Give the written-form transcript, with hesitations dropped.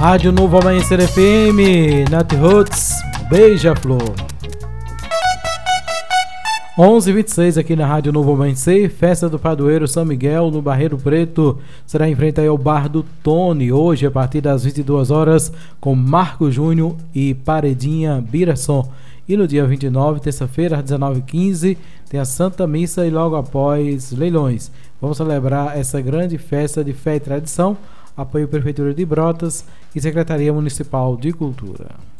Rádio Novo Amanhecer FM, Nat Roots, Beija-Flor. 11h26 aqui na Rádio Novo Amanhecer, festa do Padroeiro São Miguel no Barreiro Preto, será em frente ao Bar do Tony, hoje a partir das 22 horas, com Marco Júnior e Paredinha Biração. E no dia 29, terça-feira, às 19h15, tem a Santa Missa e logo após leilões. Vamos celebrar essa grande festa de fé e tradição, apoio Prefeitura de Brotas e Secretaria Municipal de Cultura.